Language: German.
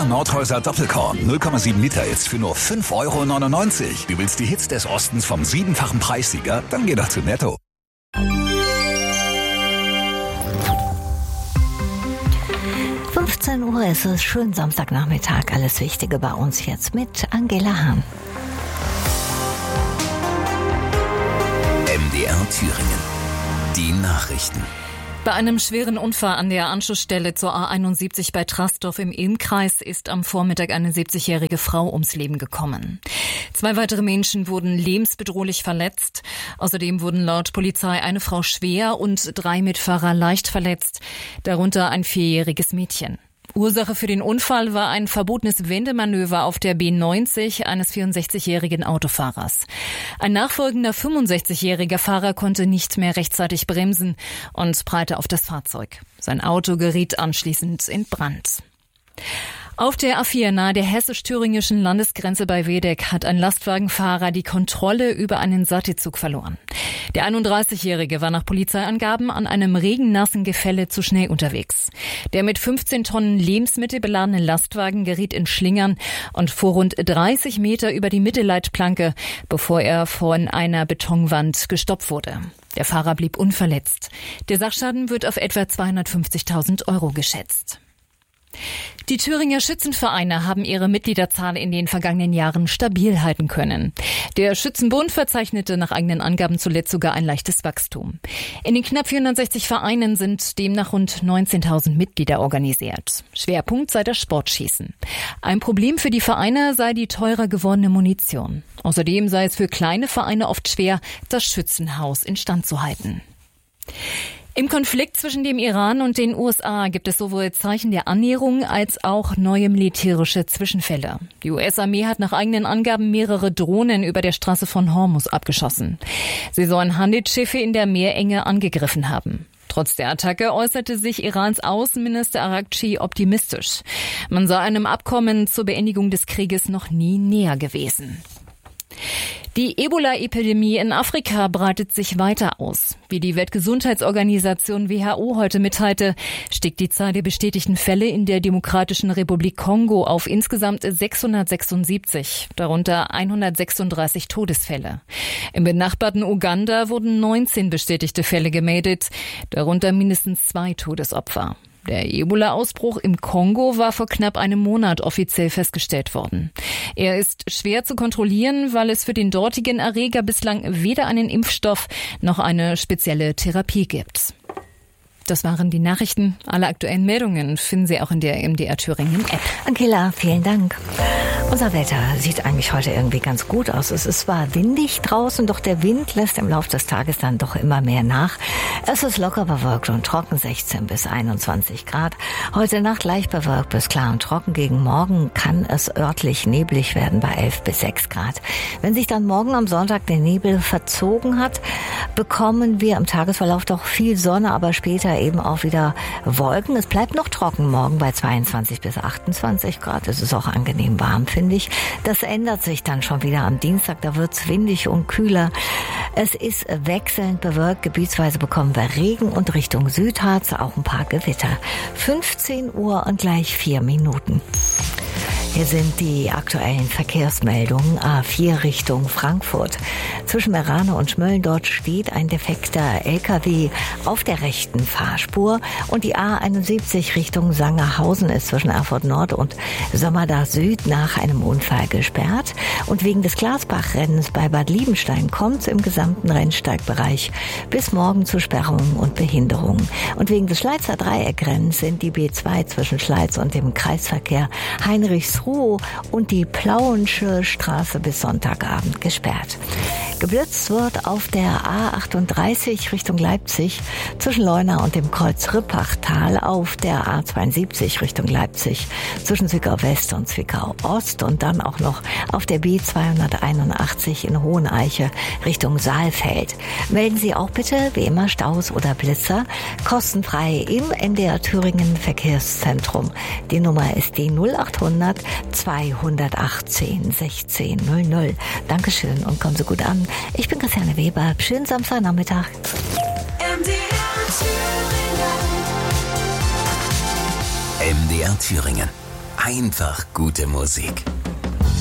Nordhäuser Doppelkorn 0,7 Liter jetzt für nur 5,99 €. Du willst die Hits des Ostens vom 7-fachen Preissieger? Dann geh doch zu Netto. 15 Uhr ist es, schön Samstagnachmittag. Alles Wichtige bei uns jetzt mit Angela Hahn. MDR Thüringen. Die Nachrichten. Bei einem schweren Unfall an der Anschlussstelle zur A71 bei Trastorf im Ilm-Kreis ist am Vormittag eine 70-jährige Frau ums Leben gekommen. 2 weitere Menschen wurden lebensbedrohlich verletzt. Außerdem wurden laut Polizei eine Frau schwer und 3 Mitfahrer leicht verletzt, darunter ein 4-jähriges Mädchen. Ursache für den Unfall war ein verbotenes Wendemanöver auf der B90 eines 64-jährigen Autofahrers. Ein nachfolgender 65-jähriger Fahrer konnte nicht mehr rechtzeitig bremsen und prallte auf das Fahrzeug. Sein Auto geriet anschließend in Brand. Auf der A4 nahe der hessisch-thüringischen Landesgrenze bei Wedeck hat ein Lastwagenfahrer die Kontrolle über einen Sattelzug verloren. Der 31-Jährige war nach Polizeiangaben an einem regennassen Gefälle zu schnell unterwegs. Der mit 15 Tonnen Lebensmittel beladene Lastwagen geriet in Schlingern und fuhr rund 30 Meter über die Mittelleitplanke, bevor er von einer Betonwand gestoppt wurde. Der Fahrer blieb unverletzt. Der Sachschaden wird auf etwa 250.000 € geschätzt. Die Thüringer Schützenvereine haben ihre Mitgliederzahl in den vergangenen Jahren stabil halten können. Der Schützenbund verzeichnete nach eigenen Angaben zuletzt sogar ein leichtes Wachstum. In den knapp 460 Vereinen sind demnach rund 19.000 Mitglieder organisiert. Schwerpunkt sei das Sportschießen. Ein Problem für die Vereine sei die teurer gewordene Munition. Außerdem sei es für kleine Vereine oft schwer, das Schützenhaus instand zu halten. Im Konflikt zwischen dem Iran und den USA gibt es sowohl Zeichen der Annäherung als auch neue militärische Zwischenfälle. Die US-Armee hat nach eigenen Angaben mehrere Drohnen über der Straße von Hormuz abgeschossen. Sie sollen Handelsschiffe in der Meerenge angegriffen haben. Trotz der Attacke äußerte sich Irans Außenminister Araghchi optimistisch. Man sei einem Abkommen zur Beendigung des Krieges noch nie näher gewesen. Die Ebola-Epidemie in Afrika breitet sich weiter aus. Wie die Weltgesundheitsorganisation WHO heute mitteilte, stieg die Zahl der bestätigten Fälle in der Demokratischen Republik Kongo auf insgesamt 676, darunter 136 Todesfälle. Im benachbarten Uganda wurden 19 bestätigte Fälle gemeldet, darunter mindestens 2 Todesopfer. Der Ebola-Ausbruch im Kongo war vor knapp einem Monat offiziell festgestellt worden. Er ist schwer zu kontrollieren, weil es für den dortigen Erreger bislang weder einen Impfstoff noch eine spezielle Therapie gibt. Das waren die Nachrichten. Alle aktuellen Meldungen finden Sie auch in der MDR Thüringen App. Angela, vielen Dank. Unser Wetter sieht eigentlich heute irgendwie ganz gut aus. Es ist zwar windig draußen, doch der Wind lässt im Laufe des Tages dann doch immer mehr nach. Es ist locker bewölkt und trocken, 16 bis 21 Grad. Heute Nacht leicht bewölkt bis klar und trocken. Gegen Morgen kann es örtlich neblig werden bei 11 bis 6 Grad. Wenn sich dann morgen am Sonntag der Nebel verzogen hat, bekommen wir im Tagesverlauf doch viel Sonne, aber später eben auch wieder Wolken. Es bleibt noch trocken morgen bei 22 bis 28 Grad. Es ist auch angenehm warm, finde ich. Das ändert sich dann schon wieder am Dienstag. Da wird es windig und kühler. Es ist wechselnd bewölkt. Gebietsweise bekommen wir Regen und Richtung Südharz auch ein paar Gewitter. 15 Uhr und gleich 4 Minuten. Hier sind die aktuellen Verkehrsmeldungen. A4 Richtung Frankfurt. Zwischen Merane und Schmölln dort steht ein defekter LKW auf der rechten Fahrspur. Und die A71 Richtung Sangerhausen ist zwischen Erfurt Nord und Sommerdach Süd nach einem Unfall gesperrt. Und wegen des Glasbachrennens bei Bad Liebenstein kommt es im gesamten Rennsteigbereich bis morgen zu Sperrungen und Behinderungen. Und wegen des Schleizer Dreieckrennens sind die B2 zwischen Schleiz und dem Kreisverkehr Heinrichsruhe und die Plauensche Straße bis Sonntagabend gesperrt. Geblitzt wird auf der A38 Richtung Leipzig zwischen Leuna und dem Kreuz Rippachtal, auf der A72 Richtung Leipzig zwischen Zwickau West und Zwickau Ost und dann auch noch auf der B281 in Hoheneiche Richtung Saalfeld. Melden Sie auch bitte, wie immer, Staus oder Blitzer, kostenfrei im NDR Thüringen Verkehrszentrum. Die Nummer ist die 0800 218 1600. Dankeschön und kommen Sie gut an. Ich bin Christiane Weber. Schönen Samstagnachmittag. MDR Thüringen. Einfach gute Musik.